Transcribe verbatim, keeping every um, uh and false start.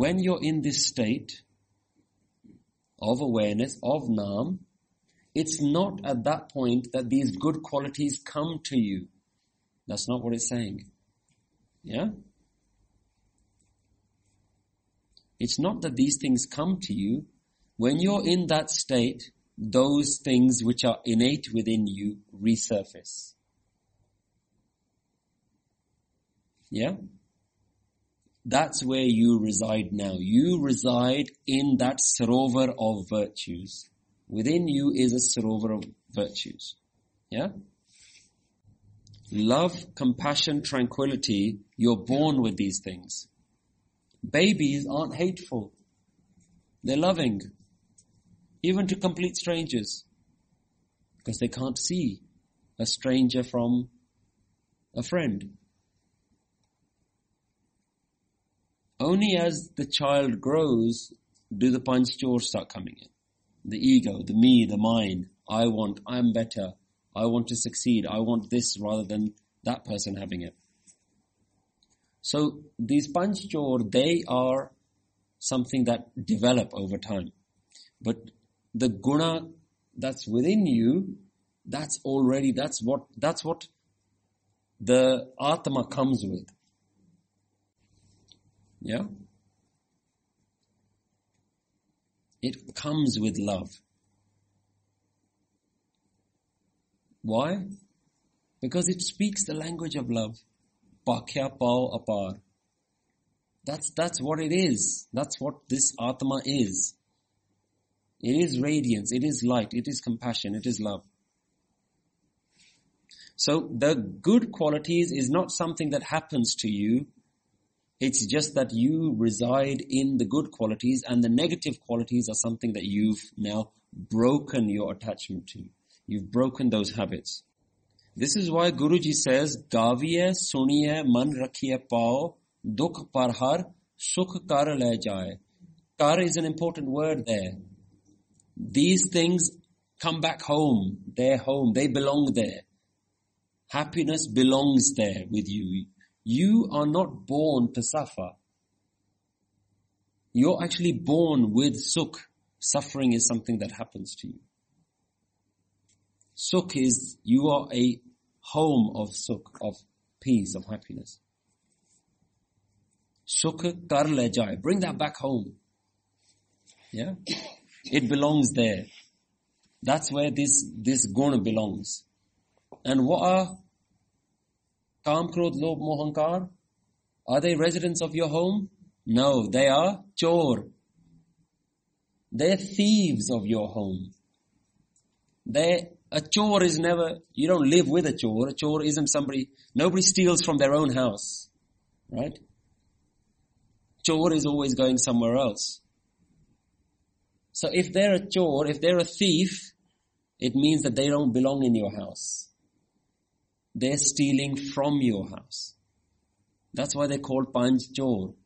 when you're in this state of awareness, of Naam, it's not at that point that these good qualities come to you. That's not what it's saying. Yeah? It's not that these things come to you. When you're in that state, those things which are innate within you resurface. Yeah? That's where you reside now. You reside in that sarovar of virtues. Within you is a sarovar of virtues. Yeah? Love, compassion, tranquility, you're born with these things. Babies aren't hateful. They're loving. Even to complete strangers. Because they can't see a stranger from a friend. Only as the child grows do the panch chor start coming in. The ego, the me, the mine. I want, I'm better. I want to succeed. I want this rather than that person having it. So these panch chor, they are something that develop over time. But the guna that's within you, that's already, that's what, that's what the Atma comes with. Yeah? It comes with love. Why? Because it speaks the language of love. Pakhya pao apar. That's, that's what it is. That's what this Atma is. It is radiance, it is light, it is compassion, it is love. So the good qualities is not something that happens to you. It's just that you reside in the good qualities, and the negative qualities are something that you've now broken your attachment to. You've broken those habits. This is why Guruji says, Gaviye suniye man rakhiye pao dukh parhar sukh kar le jaye. Kar is an important word there. These things come back home. They're home. They belong there. Happiness belongs there with you. You are not born to suffer. You're actually born with sukh. Suffering is something that happens to you. Sukh is, you are a home of sukh, of peace, of happiness. Sukh kar le jaye. Bring that back home. Yeah? It belongs there. That's where this, this guna belongs. And what are Kam, Krodh, Lobh, Moh, Ahankar? Are they residents of your home? No, they are chor. They're thieves of your home. They, a chor is never, you don't live with a chor. A chor isn't somebody, nobody steals from their own house. Right? Chor is always going somewhere else. So if they're a chor, if they're a thief, it means that they don't belong in your house. They're stealing from your house. That's why they're called panch chor.